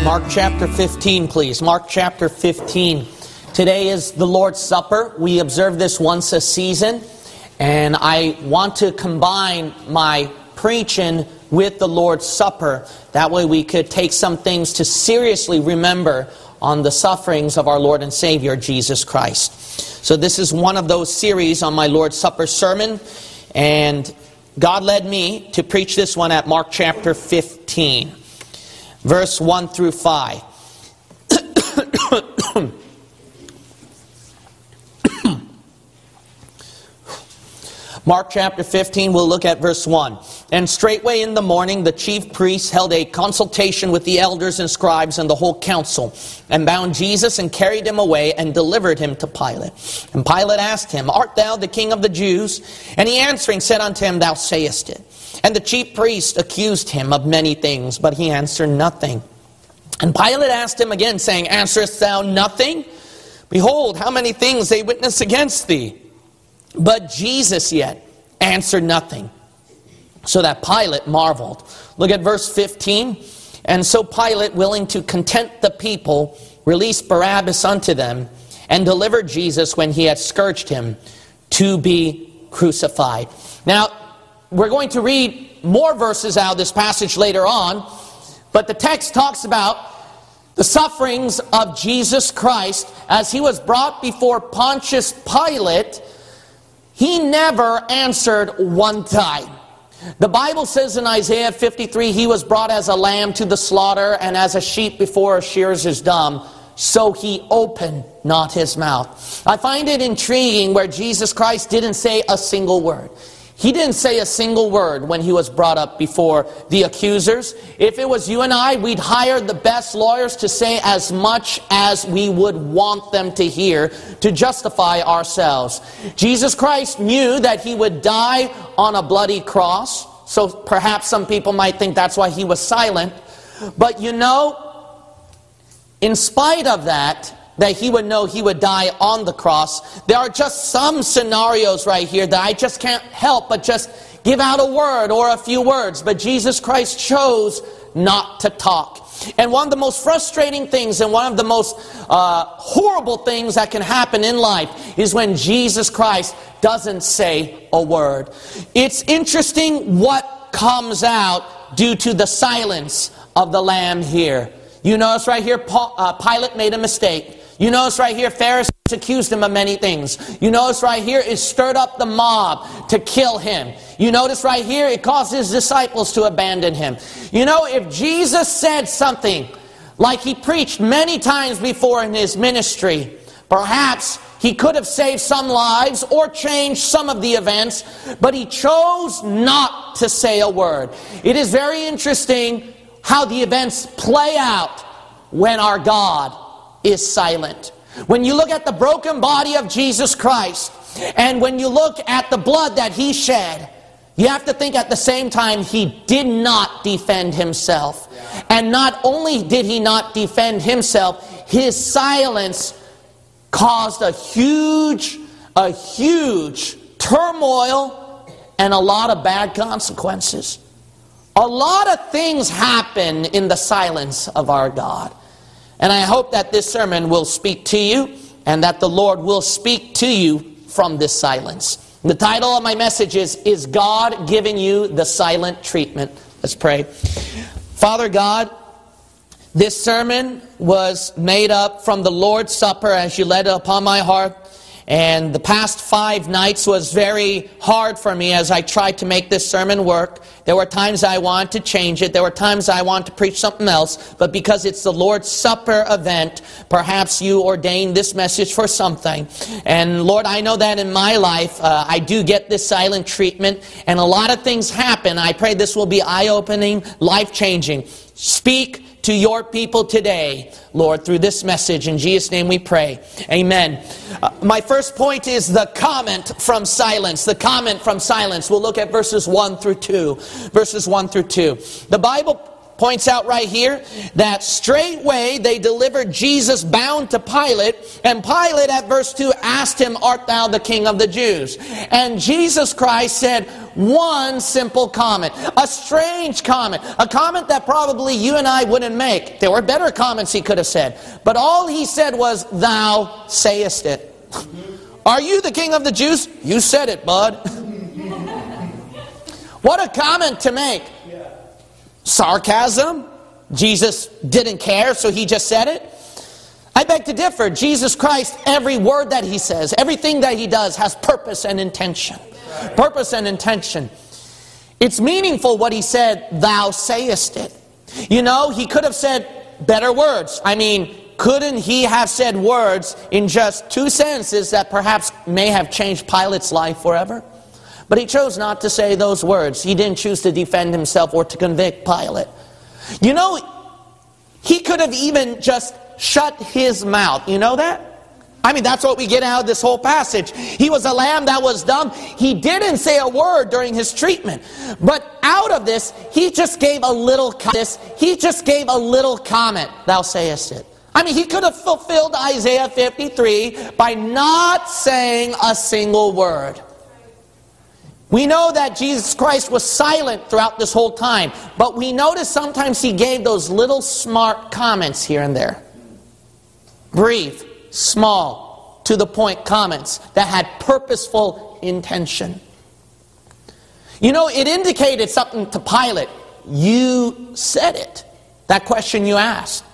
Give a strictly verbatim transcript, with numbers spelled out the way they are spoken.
Mark chapter fifteen, please. Mark chapter fifteen. Today is the Lord's Supper. We observe this once a season. And I want to combine my preaching with the Lord's Supper. That way we could take some things to seriously remember on the sufferings of our Lord and Savior, Jesus Christ. So this is one of those series on my Lord's Supper sermon. And God led me to preach this one at Mark chapter fifteen, verse one through five. Mark chapter fifteen, we'll look at verse one. And straightway in the morning the chief priests held a consultation with the elders and scribes and the whole council, and bound Jesus and carried him away and delivered him to Pilate. And Pilate asked him, Art thou the king of the Jews? And he answering said unto him, Thou sayest it. And the chief priests accused him of many things, but he answered nothing. And Pilate asked him again, saying, Answerest thou nothing? Behold, how many things they witness against thee. But Jesus yet answered nothing, so that Pilate marveled. Look at verse fifteen. And so Pilate, willing to content the people, released Barabbas unto them, and delivered Jesus, when he had scourged him, to be crucified. Now, we're going to read more verses out of this passage later on, but the text talks about the sufferings of Jesus Christ as he was brought before Pontius Pilate. He never answered one time. The Bible says in Isaiah fifty-three, he was brought as a lamb to the slaughter, and as a sheep before her shears is dumb, so he opened not his mouth. I find it intriguing where Jesus Christ didn't say a single word. He didn't say a single word when he was brought up before the accusers. If it was you and I, we'd hire the best lawyers to say as much as we would want them to hear to justify ourselves. Jesus Christ knew that he would die on a bloody cross. So perhaps some people might think that's why he was silent. But you know, in spite of that, that he would know he would die on the cross, there are just some scenarios right here that I just can't help but just give out a word or a few words. But Jesus Christ chose not to talk. And one of the most frustrating things and one of the most uh, horrible things that can happen in life is when Jesus Christ doesn't say a word. It's interesting what comes out due to the silence of the Lamb here. You notice right here, Paul, uh, Pilate made a mistake. You notice right here, Pharisees accused him of many things. You notice right here, it stirred up the mob to kill him. You notice right here, it caused his disciples to abandon him. You know, if Jesus said something like he preached many times before in his ministry, perhaps he could have saved some lives or changed some of the events, but he chose not to say a word. It is very interesting how the events play out when our God is silent. When you look at the broken body of Jesus Christ, and when you look at the blood that he shed, you have to think at the same time he did not defend himself. And not only did he not defend himself, his silence caused a huge, a huge turmoil and a lot of bad consequences. A lot of things happen in the silence of our God. And I hope that this sermon will speak to you and that the Lord will speak to you from this silence. The title of my message is, Is God Giving You the Silent Treatment? Let's pray. Father God, this sermon was made up from the Lord's Supper as you laid it upon my heart. And the past five nights was very hard for me as I tried to make this sermon work. There were times I wanted to change it. There were times I wanted to preach something else. But because it's the Lord's Supper event, perhaps you ordained this message for something. And Lord, I know that in my life, uh, I do get this silent treatment. And a lot of things happen. I pray this will be eye-opening, life-changing. Speak to your people today, Lord, through this message. In Jesus' name we pray. Amen. Uh, my first point is the comment from silence. The comment from silence. We'll look at verses one through two. Verses one through two. The Bible points out right here that straightway they delivered Jesus bound to Pilate, and Pilate at verse two asked him, "Art thou the King of the Jews?" And Jesus Christ said one simple comment, a strange comment, a comment that probably you and I wouldn't make. There were better comments he could have said, but all he said was, "Thou sayest it." Are you the King of the Jews? You said it, bud. What a comment to make. Sarcasm? Jesus didn't care, so he just said it? I beg to differ. Jesus Christ, every word that he says, everything that he does has purpose and intention. Purpose and intention. It's meaningful what he said, "Thou sayest it." You know, he could have said better words. I mean, couldn't he have said words in just two sentences that perhaps may have changed Pilate's life forever? But he chose not to say those words. He didn't choose to defend himself or to convict Pilate. You know, he could have even just shut his mouth. You know that? I mean, that's what we get out of this whole passage. He was a lamb that was dumb. He didn't say a word during his treatment. But out of this, he just gave a little this. He just gave a little comment. "Thou sayest it." I mean, he could have fulfilled Isaiah fifty-three by not saying a single word. We know that Jesus Christ was silent throughout this whole time, but we notice sometimes he gave those little smart comments here and there. Brief, small, to the point comments that had purposeful intention. You know, it indicated something to Pilate. You said it. That question you asked.